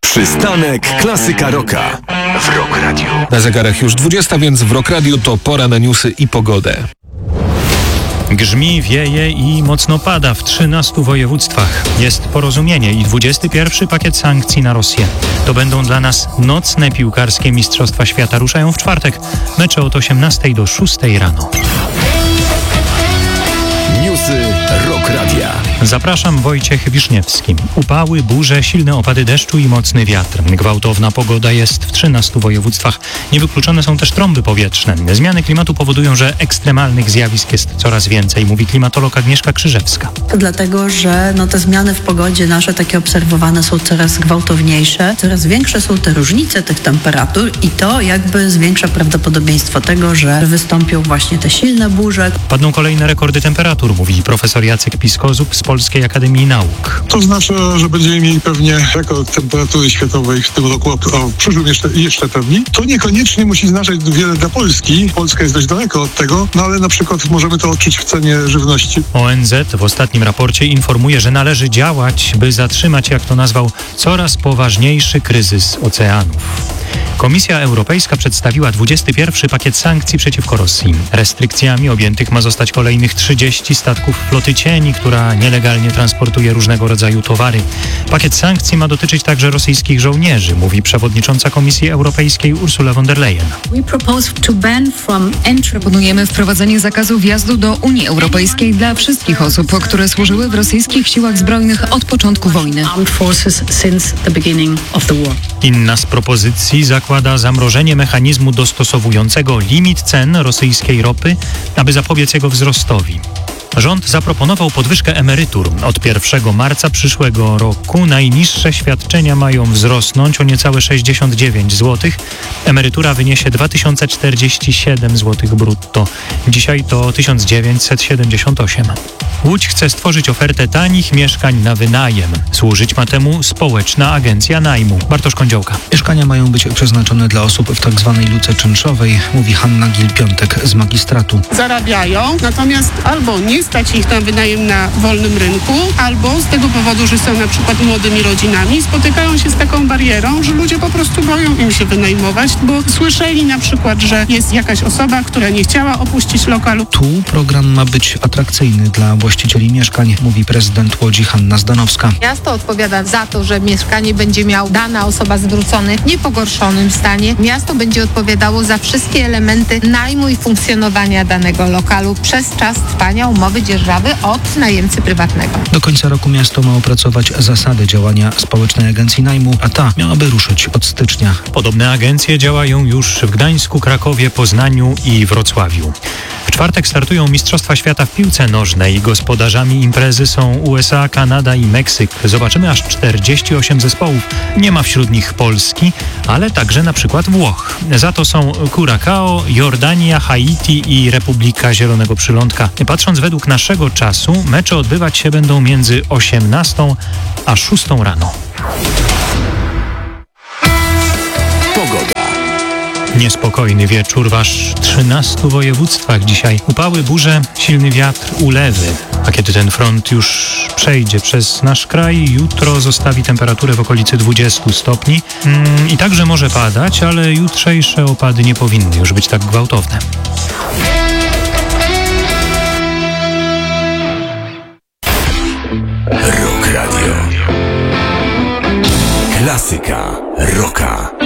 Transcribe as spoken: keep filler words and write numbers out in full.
Przystanek Klasyka Rocka w Rock Radio. Na zegarach już dwudziesta, więc w Rock Radio to pora na newsy i pogodę. Grzmi, wieje i mocno pada w trzynastu województwach. Jest porozumienie i dwudziesty pierwszy pakiet sankcji na Rosję. To będą dla nas nocne piłkarskie Mistrzostwa Świata. Ruszają w czwartek. Mecze od osiemnastej do szóstej rano. Newsy Rock Radia. Zapraszam, Wojciech Wiszniewski. Upały, burze, silne opady deszczu i mocny wiatr. Gwałtowna pogoda jest w trzynastu województwach. Niewykluczone są też trąby powietrzne. Zmiany klimatu powodują, że ekstremalnych zjawisk jest coraz więcej, mówi klimatolog Agnieszka Krzyżewska. To dlatego, że no, te zmiany w pogodzie nasze takie obserwowane są coraz gwałtowniejsze, coraz większe są te różnice tych temperatur i to jakby zwiększa prawdopodobieństwo tego, że wystąpią właśnie te silne burze. Padną kolejne rekordy temperatur, mówi profesor Jacek Piskozub z Polskiej Akademii Nauk. To znaczy, że będziemy mieli pewnie rekord temperatury światowej w tym roku, a w przyszłym jeszcze, jeszcze pewniej. To niekoniecznie musi znaczyć wiele dla Polski. Polska jest dość daleko od tego, no ale na przykład możemy to odczuć w cenie żywności. O N Z w ostatnim raporcie informuje, że należy działać, by zatrzymać, jak to nazwał, coraz poważniejszy kryzys oceanów. Komisja Europejska przedstawiła dwudziesty pierwszy pakiet sankcji przeciwko Rosji. Restrykcjami objętych ma zostać kolejnych trzydzieści statków floty cieni, która nielegalnie transportuje różnego rodzaju towary. Pakiet sankcji ma dotyczyć także rosyjskich żołnierzy, mówi przewodnicząca Komisji Europejskiej Ursula von der Leyen. Proponujemy wprowadzenie zakazu wjazdu do Unii Europejskiej dla wszystkich osób, które służyły w rosyjskich siłach zbrojnych od początku wojny. Inna z propozycji zakłada zamrożenie mechanizmu dostosowującego limit cen rosyjskiej ropy, aby zapobiec jego wzrostowi. Rząd zaproponował podwyżkę emerytur. Od pierwszego marca przyszłego roku najniższe świadczenia mają wzrosnąć o niecałe sześćdziesiąt dziewięć złotych. Emerytura wyniesie dwa tysiące czterdzieści siedem złotych brutto. Dzisiaj to tysiąc dziewięćset siedemdziesiąt osiem. Łódź chce stworzyć ofertę tanich mieszkań na wynajem. Służyć ma temu społeczna agencja najmu. Bartosz Kądziołka. Mieszkania mają być przeznaczone dla osób w tak zwanej luce czynszowej, mówi Hanna Gil-Piątek z magistratu. Zarabiają, natomiast albo nie stać ich na wynajem na wolnym rynku, albo z tego powodu, że są na przykład młodymi rodzinami, spotykają się z taką barierą, że ludzie po prostu boją im się wynajmować, bo słyszeli na przykład, że jest jakaś osoba, która nie chciała opuścić lokalu. Tu program ma być atrakcyjny dla właścicieli mieszkań, mówi prezydent Łodzi Hanna Zdanowska. Miasto odpowiada za to, że mieszkanie będzie miał dana osoba zwrócone w niepogorszonym stanie. Miasto będzie odpowiadało za wszystkie elementy najmu i funkcjonowania danego lokalu przez czas trwania umowy dzierżawy od najemcy prywatnego. Do końca roku miasto ma opracować zasady działania społecznej agencji najmu, a ta miałaby ruszyć od stycznia. Podobne agencje działają już w Gdańsku, Krakowie, Poznaniu i Wrocławiu. W czwartek startują Mistrzostwa Świata w piłce nożnej. Gospodarzami imprezy są U S A, Kanada i Meksyk. Zobaczymy aż czterdzieści osiem zespołów. Nie ma wśród nich Polski, ale także na przykład Włoch. Za to są Curacao, Jordania, Haiti i Republika Zielonego Przylądka. Patrząc według naszego czasu, mecze odbywać się będą między osiemnastą a szóstą rano. Pogoda. Niespokojny wieczór w aż trzynastu województwach dzisiaj. Upały, burze, silny wiatr, ulewy. A kiedy ten front już przejdzie przez nasz kraj, jutro zostawi temperaturę w okolicy dwudziestu stopni. Mm, I także może padać, ale jutrzejsze opady nie powinny już być tak gwałtowne. Rock Radio. Klasyka Rocka.